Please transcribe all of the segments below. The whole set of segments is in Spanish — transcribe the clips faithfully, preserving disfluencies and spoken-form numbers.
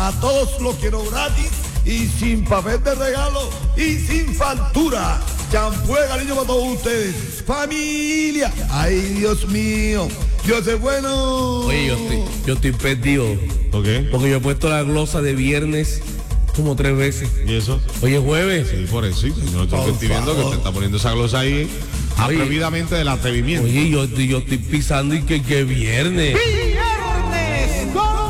A todos los quiero gratis y sin papel de regalo y sin factura. Champú de cariño para todos ustedes. Familia. Ay, Dios mío. Dios es bueno. Oye, yo estoy, yo estoy perdido. ¿Por qué? Porque yo he puesto la glosa de viernes como tres veces. ¿Y eso? Hoy es jueves. Sí, por eso. Sí, no estoy, estoy viendo que te está poniendo esa glosa ahí. Oye, atrevidamente del atrevimiento. Oye, yo, yo estoy pisando y que, que viernes. Viernes con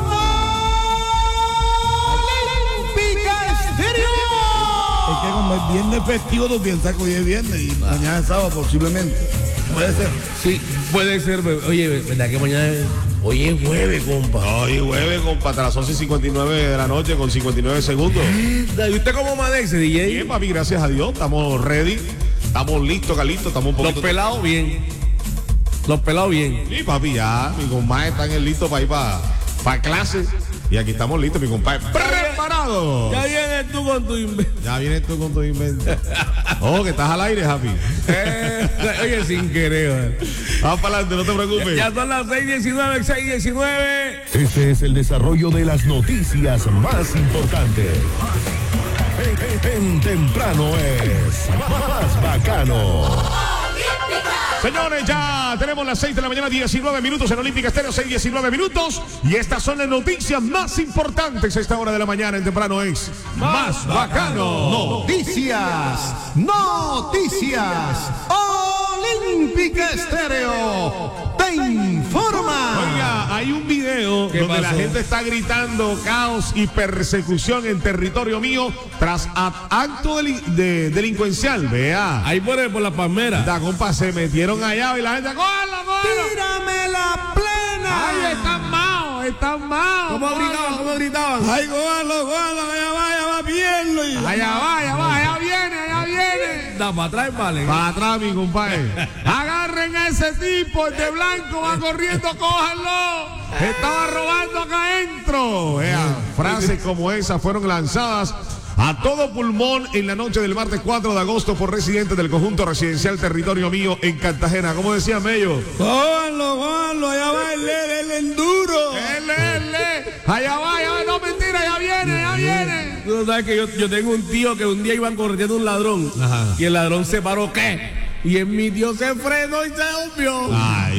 Olímpica Estéreo. Es que como es viernes festivo, tú piensas que hoy es viernes y mañana es sábado posiblemente. Puede ser. Sí, puede ser. Oye, ¿verdad que mañana es? Hoy es jueves, compa. Hoy jueves, compa, hasta las once y cincuenta y nueve de la noche con cincuenta y nueve segundos. ¿Y usted cómo amanece, D J? Bien, papi, gracias a Dios. Estamos ready. Estamos listos, Carlitos. Estamos un poquito... Los pelados bien. Los pelados bien. Sí, papi, ya. Mi compadre están listos para ir para pa clase. Y aquí estamos listos, mi compadre. ¡Preparado! Ya vienes tú con tu invento. Ya vienes tú con tu invento. Oh, que estás al aire, Happy. Eh, oye, sin querer. Vamos para adelante, no te preocupes. Ya, ya son las seis diecinueve, seis diecinueve. Este es el desarrollo de las noticias más importantes. En, en, en temprano es más bacano. Señores, ya tenemos las seis de la mañana, diecinueve minutos en Olímpica Estéreo, seis diecinueve minutos. Y estas son las noticias más importantes a esta hora de la mañana en temprano es Más Bacano. Noticias, noticias. Olímpica Estéreo te informa. Oiga, hay un video donde pasó? la gente está gritando caos y persecución en territorio mío tras a- acto deli- de delincuencial. Vea. Ahí por, por la palmera. Da, compa, se metieron allá y la gente, ¡cógalo, cógalo! Tírame la plena. ¡Ay, están maos, están maos! ¿Cómo gritaban? ¿Cómo gritaban? Ay, góalo, góalo, allá va, allá va, pierlo. Y... Allá va, allá va, allá viene, allá viene. Da para atrás, vale. Para atrás, mi compadre. Agarren a ese tipo, el de blanco va corriendo, cójanlo. Estaba robando acá adentro. Vean, frases como esas fueron lanzadas a todo pulmón en la noche del martes cuatro de agosto por residentes del conjunto residencial Territorio Mío en Cartagena. ¿Cómo decía Mello? Góalo, góalo, allá va el, el, el enduro. L, L. Allá va, allá va. No, mentira, ya viene, ya viene. Tú sabes que yo, yo tengo un tío que un día iban corriendo un ladrón. Ajá. Y el ladrón se paró, ¿qué? Y en mi tío se frenó y se obvió.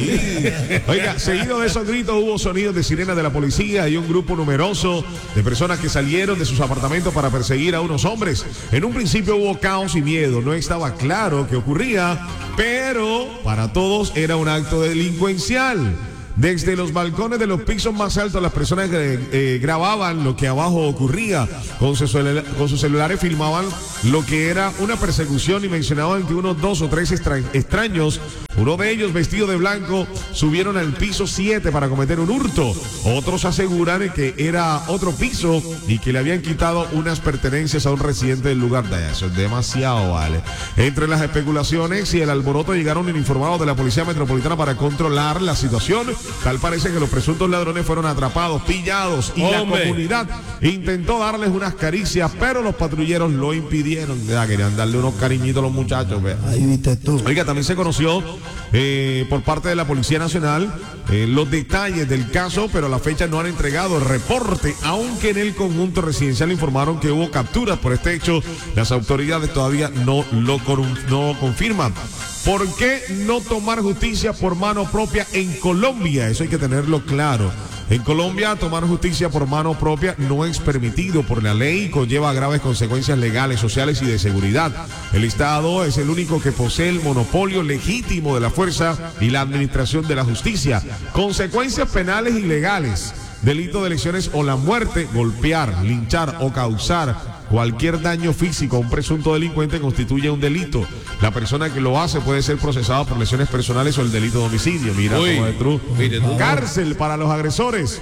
Ahí. Oiga, seguido de esos gritos hubo sonidos de sirena de la policía y un grupo numeroso de personas que salieron de sus apartamentos para perseguir a unos hombres. En un principio hubo caos y miedo, no estaba claro qué ocurría, pero para todos era un acto delincuencial. Desde los balcones de los pisos más altos, las personas eh, eh, grababan lo que abajo ocurría. Con, su celu- con sus celulares filmaban lo que era una persecución y mencionaban que unos dos o tres extra- extraños, uno de ellos vestido de blanco, subieron al piso siete para cometer un hurto. Otros aseguran que era otro piso y que le habían quitado unas pertenencias a un residente del lugar. De eso es demasiado, vale. Entre las especulaciones y el alboroto llegaron informados de la Policía Metropolitana para controlar la situación. Tal parece que los presuntos ladrones fueron atrapados, pillados y Hombre. la comunidad intentó darles unas caricias, pero los patrulleros lo impidieron. Ya querían darle unos cariñitos a los muchachos. Ve. Ahí viste tú. Oiga, también se conoció eh, por parte de la Policía Nacional eh, los detalles del caso, pero a la fecha no han entregado el reporte, aunque en el conjunto residencial informaron que hubo capturas por este hecho. Las autoridades todavía no lo con- no confirman. ¿Por qué no tomar justicia por mano propia en Colombia? Eso hay que tenerlo claro. En Colombia, tomar justicia por mano propia no es permitido por la ley y conlleva graves consecuencias legales, sociales y de seguridad. El Estado es el único que posee el monopolio legítimo de la fuerza y la administración de la justicia. Consecuencias penales y legales. Delito de lesiones o la muerte, golpear, linchar o causar cualquier daño físico a un presunto delincuente constituye un delito. La persona que lo hace puede ser procesada por lesiones personales o el delito de homicidio. Mira Uy, cómo es true. mire tú. Cárcel para los agresores.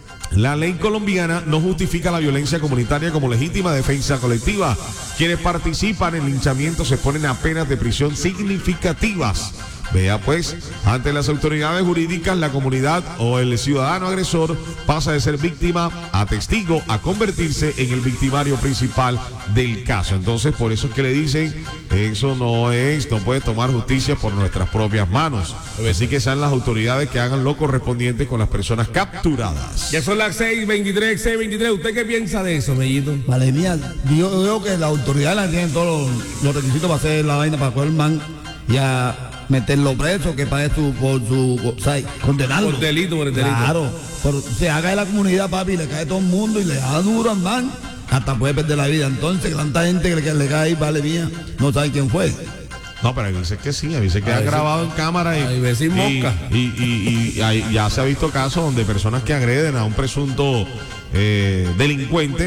La ley colombiana no justifica la violencia comunitaria como legítima defensa colectiva. Quienes participan en linchamiento se ponen a penas de prisión significativas. Vea pues, ante las autoridades jurídicas, la comunidad o el ciudadano agresor pasa de ser víctima a testigo a convertirse en el victimario principal del caso. Entonces, por eso es que le dicen, eso no es, no puede tomar justicia por nuestras propias manos. Así que sean las autoridades que hagan lo correspondiente con las personas capturadas. Ya son las seis veintitrés, seis veintitrés. ¿Usted qué piensa de eso, Mellito? Vale, mía, yo veo que las autoridades tienen todos los, los requisitos para hacer la vaina, para coger el man y a meterlo preso, que pague su, por su, o sea, condenarlo. Por delito, por el delito. Claro, por, se haga de la comunidad, papi, le cae todo el mundo y le da duro al man, hasta puede perder la vida. Entonces, tanta gente que le, que le cae ahí, vale mía, no sabe quién fue. No, pero dice que sí, a veces queda grabado en cámara y, a veces mosca. y, y, y, y, y ya se ha visto casos donde personas que agreden a un presunto eh, delincuente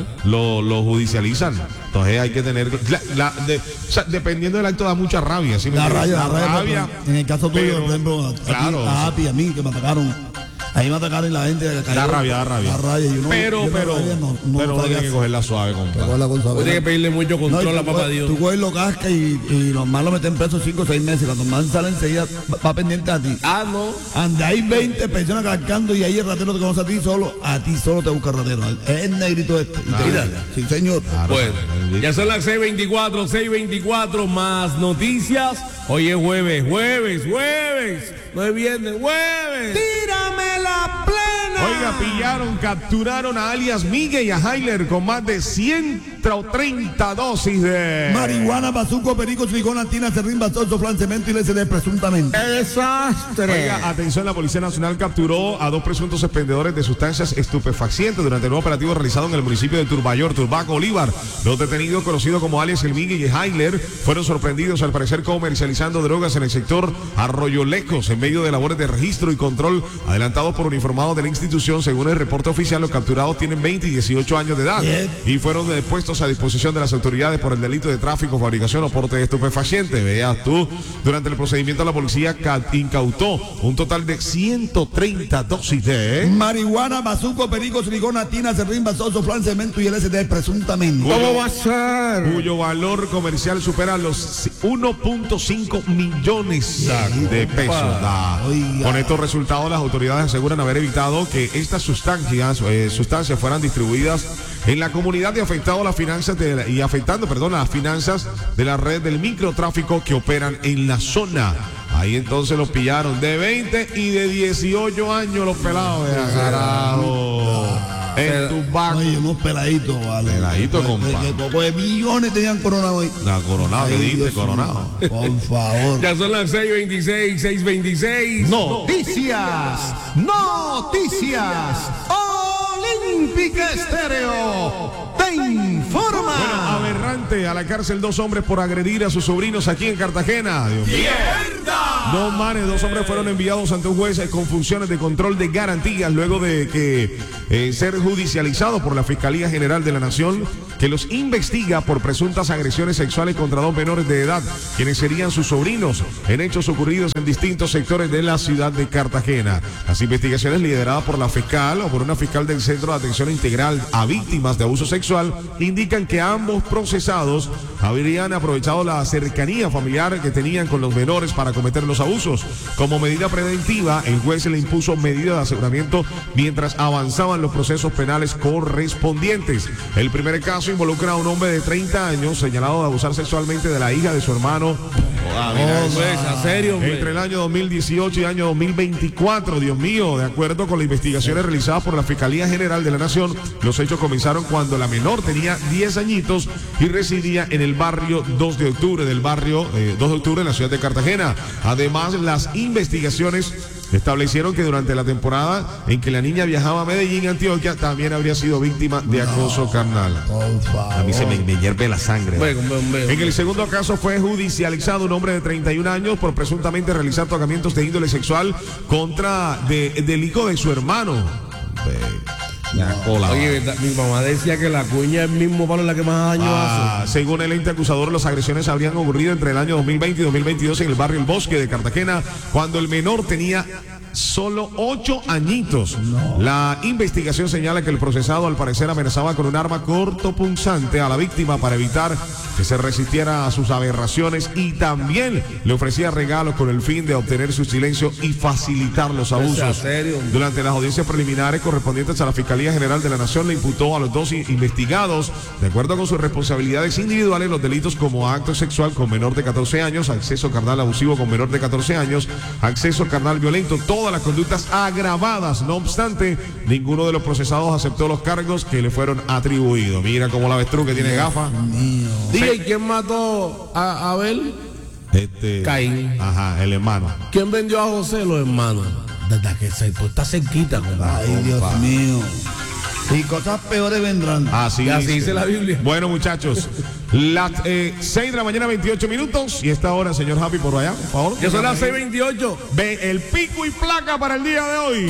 lo, lo judicializan. Entonces hay que tener la, la, de, o sea, dependiendo del acto da mucha rabia. ¿Sí? La rabia, la la rabia, rabia en el caso tuyo, pero, por ejemplo, a, claro, ti, a Api, a mí, que me atacaron. Ahí me atacaron y la gente que cayó. Da rabia, da rabia. Da rabia. Yo no, pero, yo pero, rabia, no, no pero tiene que cogerla suave, compadre. Tiene que pedirle mucho control no, a papá coges, Dios. Tú coges los cascas y, y los más lo meten presos cinco o seis meses. Cuando los más salen enseguida, va, va pendiente a ti. Ah, no. Anda, hay veinte personas cascando y ahí el ratero te conoce a ti solo. A ti solo te busca el ratero. Es el negrito este. Y te dirá, sí, señor. Claro, bueno, ya son las seis veinticuatro, seis veinticuatro, más noticias. Hoy es jueves, jueves, jueves. No es viernes, jueves. ¡Tírame la plena! Oiga, pillaron, capturaron a alias Miguel y a Heiler con más de ciento treinta dosis de Marihuana, bazuco, perico, silicona, tina, serrín, bastoso, flan, cemento y L S D presuntamente. ¡Desastre! Oiga, atención, la Policía Nacional capturó a dos presuntos expendedores de sustancias estupefacientes durante el nuevo operativo realizado en el municipio de Turbayor, Turbaco, Bolívar. Los detenidos, conocidos como alias El Miguel y Heiler, fueron sorprendidos al parecer comercializando drogas en el sector Arroyo Lejos, en medio de labores de registro y control adelantados por uniformados de la institución. Según el reporte oficial, los capturados tienen veinte y dieciocho años de edad y fueron puestos a disposición de las autoridades por el delito de tráfico, fabricación o porte de estupefacientes. Veas tú, durante el procedimiento la policía incautó un total de ciento treinta dosis de marihuana, bazuco, perico, silicona, tina, serrín, bastoso, flan, cemento y L S D presuntamente. ¿Cómo va a ser? Cuyo valor comercial supera los uno punto cinco millones de pesos. Da. Con estos resultados, las autoridades aseguran haber evitado que estas sustancias, eh, sustancias fueran distribuidas en la comunidad y afectado las finanzas de la, y afectando, perdón, las finanzas de la red del microtráfico que operan en la zona. Ahí entonces los pillaron de veinte y de dieciocho años los pelados. De carajo. En Turbaco. Oye, unos peladitos, vale. Peladitos, compa. Que poco de millones tenían coronado hoy. La coronado, que diste, Dios coronado. mío, por favor. Ya son las seis veintiséis, seis veintiséis. Noticias, noticias. Olímpica Estéreo te informa. Bueno, aberrante, a la cárcel dos hombres por agredir a sus sobrinos aquí en Cartagena. Dios mío. Dos manes, dos hombres fueron enviados ante un juez con funciones de control de garantías luego de que eh, ser judicializados por la Fiscalía General de la Nación, que los investiga por presuntas agresiones sexuales contra dos menores de edad, quienes serían sus sobrinos, en hechos ocurridos en distintos sectores de la ciudad de Cartagena. Las investigaciones lideradas por la fiscal o por una fiscal del Centro de Atención Integral a Víctimas de Abuso Sexual indican que ambos procesados habrían aprovechado la cercanía familiar que tenían con los menores para cometer los abusos. Como medida preventiva, el juez le impuso medidas de aseguramiento mientras avanzaban los procesos penales correspondientes. El primer caso involucra a un hombre de treinta años señalado de abusar sexualmente de la hija de su hermano. Ah, mira, oh, pues, ¿en serio, hombre? Entre el año dos mil dieciocho y el año dos mil veinticuatro, Dios mío, de acuerdo con las investigaciones realizadas por la Fiscalía General de la Nación, los hechos comenzaron cuando la menor tenía diez añitos y residía en el barrio dos de octubre, del barrio eh, dos de octubre en la ciudad de Cartagena. Además, las investigaciones establecieron que durante la temporada en que la niña viajaba a Medellín, Antioquia, también habría sido víctima de acoso no, carnal. A mí se me, me hierve la sangre. Bueno, bueno, bueno. En el segundo caso fue judicializado un hombre de treinta y un años por presuntamente realizar tocamientos de índole sexual contra de, del hijo de su hermano. La cola. Oye, mi mamá decía que la cuña es el mismo palo en la que más años ah, hace. Según el ente acusador, las agresiones habrían ocurrido entre el año dos mil veinte y dos mil veintidós en el barrio El Bosque de Cartagena, cuando el menor tenía solo ocho añitos. No. La investigación señala que el procesado al parecer amenazaba con un arma cortopunzante a la víctima para evitar que se resistiera a sus aberraciones y también le ofrecía regalos con el fin de obtener su silencio y facilitar los abusos. Durante las audiencias preliminares correspondientes a la Fiscalía General de la Nación le imputó a los dos investigados, de acuerdo con sus responsabilidades individuales, los delitos como acto sexual con menor de catorce años, acceso carnal abusivo con menor de catorce años, acceso carnal violento, todas las conductas agravadas. No obstante, ninguno de los procesados aceptó los cargos que le fueron atribuidos. Mira cómo la avestruz que tiene gafas. Diga, ¿y quién mató a Abel? Este, Caín. Ajá, el hermano. ¿Quién vendió a José? Los hermanos. Desde que se pues, está cerquita, compadre. Ay, Dios Opa. mío. Y cosas peores vendrán. Así, así dice la Biblia. Bueno, muchachos, las eh, seis de la mañana, veintiocho minutos. Y esta hora, señor Happy, por allá, por favor. Que son las seis veintiocho. Ve el pico y placa para el día de hoy.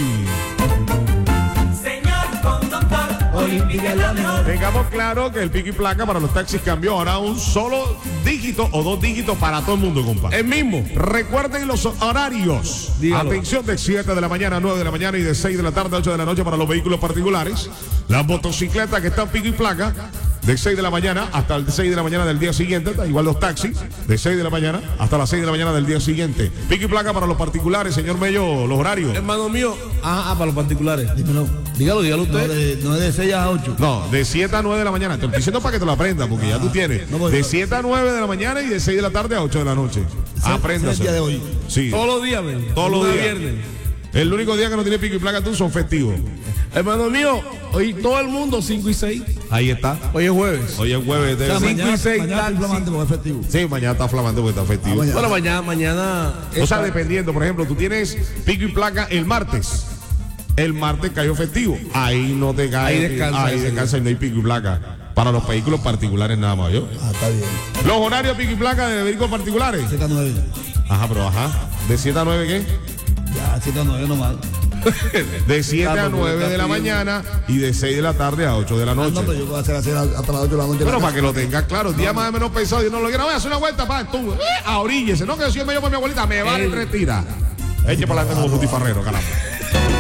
Señor conductor, Olímpica es la mejor. Tengamos claro que el pico y placa para los taxis cambió ahora un solo dígito o dos dígitos para todo el mundo, compadre. El mismo. Recuerden los horarios. Dígalo. Atención, de siete de la mañana a nueve de la mañana y de seis de la tarde a ocho de la noche para los vehículos particulares. Las motocicletas que están pico y placa de seis de la mañana hasta el seis de la mañana del día siguiente. Igual los taxis de seis de la mañana hasta las seis de la mañana del día siguiente. Pico y placa para los particulares, señor Mello, los horarios. Hermano mío, ah, ah para los particulares. Dímelo. Dígalo, dígalo usted. No, de, no es de seis a ocho. No, de siete a nueve de la mañana. Te estoy diciendo para que te lo aprendas, porque ah, ya tú tienes. No, de siete a nueve de la mañana y de seis de la tarde a ocho de la noche. Apréndase. El día de hoy. Sí. Todos los días, ven. Todos los días. Viernes. El único día que no tiene pico y placa tú son festivos. Hermano mío, hoy todo el mundo cinco y seis. Ahí está. Hoy es jueves. Hoy es jueves. De cinco y seis. Mañana está flamante porque es festivo. Sí, mañana está flamante porque está festivo. Ah, mañana. Bueno, mañana, mañana. O sea, dependiendo, por ejemplo, tú tienes pico y placa el martes. El martes cayó festivo. Ahí no te cae. Ahí descansa. Ahí descansa y no hay pico y placa. Para los vehículos particulares nada más, ¿yo? Ah, está bien. Los horarios pico y placa de vehículos particulares. siete a nueve. Ajá, pero ajá. ¿De siete a nueve qué? Ya, siete a nueve nomás. De siete a nueve de la mañana y de seis de la tarde a ocho de la noche. Ah, no, pero yo voy a hacer así hasta las ocho de la noche. Pero para que lo tengas claro, el día más o menos pesado, yo no lo quiero, voy a hacer una vuelta para tú, eh, a oríllese, no que yo soy medio por mi abuelita, me vale y retira. Eche para adelante como Butifarrero, caramba.